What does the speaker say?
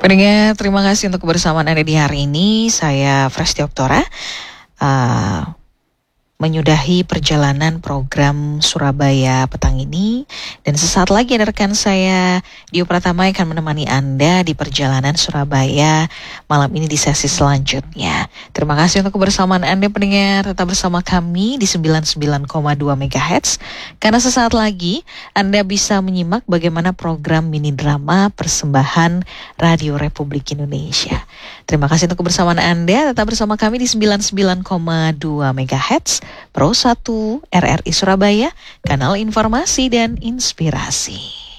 Pendengar, terima kasih untuk kebersamaan Anda di hari ini. Saya Fresti Oktora, menyudahi perjalanan program Surabaya petang ini, dan sesaat lagi ada rekan saya Dio Pratama yang akan menemani Anda di perjalanan Surabaya malam ini di sesi selanjutnya. Terima kasih untuk kebersamaan Anda pendengar, tetap bersama kami di 99,2 MHz, karena sesaat lagi Anda bisa menyimak bagaimana program mini drama persembahan Radio Republik Indonesia. Terima kasih untuk kebersamaan Anda, tetap bersama kami di 99,2 MHz Pro 1 RRI Surabaya, kanal informasi dan inspirasi.